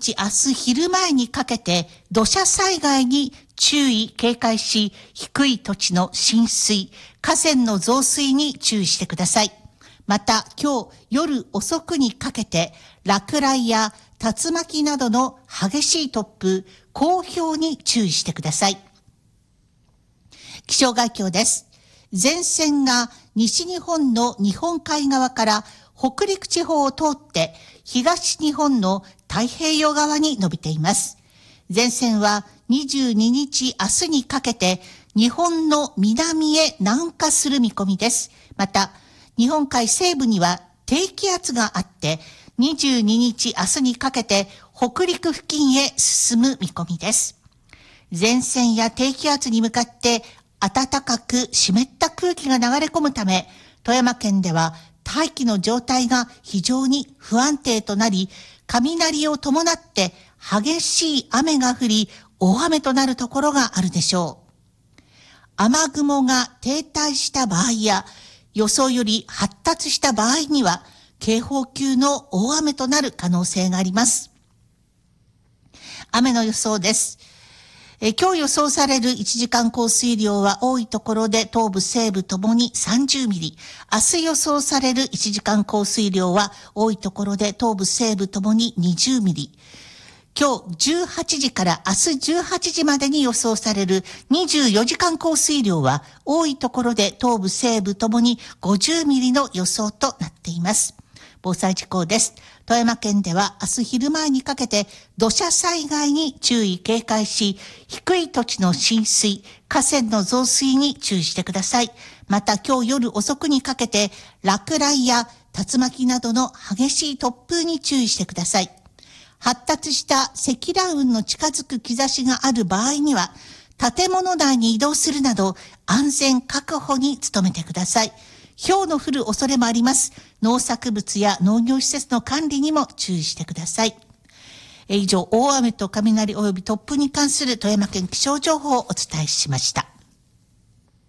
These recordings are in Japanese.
日明日昼前にかけて土砂災害に注意警戒し、低い土地の浸水、河川の増水に注意してください。また今日夜遅くにかけて落雷や竜巻などの激しい突風、降雹に注意してください。気象概況です。前線が西日本の日本海側から北陸地方を通って東日本の太平洋側に伸びています。前線は22日明日にかけて日本の南へ南下する見込みです。また日本海西部には低気圧があって22日明日にかけて北陸付近へ進む見込みです。前線や低気圧に向かって暖かく湿った空気が流れ込むため、富山県では大気の状態が非常に不安定となり、雷を伴って激しい雨が降り、大雨となるところがあるでしょう。雨雲が停滞した場合や、予想より発達した場合には、警報級の大雨となる可能性があります。雨の予想です。今日予想される1時間降水量は多いところで東部西部ともに30ミリ。明日予想される1時間降水量は多いところで東部西部ともに20ミリ。今日18時から明日18時までに予想される24時間降水量は多いところで東部西部ともに50ミリの予想となっています。防災事項です。富山県では明日昼前にかけて土砂災害に注意警戒し、低い土地の浸水、河川の増水に注意してください。また今日夜遅くにかけて落雷や竜巻などの激しい突風に注意してください。発達した積乱雲の近づく兆しがある場合には、建物内に移動するなど安全確保に努めてください。雹の降る恐れもあります。農作物や農業施設の管理にも注意してください。以上、大雨と雷及び突風に関する富山県気象情報をお伝えしました。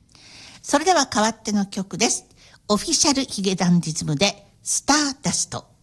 それでは変わっての曲です。オフィシャルヒゲダンディズムでスターダスト。